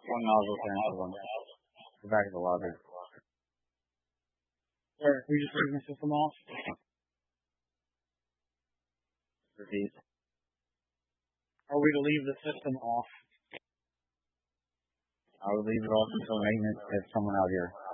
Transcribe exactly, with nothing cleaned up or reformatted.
One nozzle cancel them. Go back to the lobby. Sir, we just turn the system off. Repeat. Are we to leave the system off? I would leave it off until maintenance has someone out here.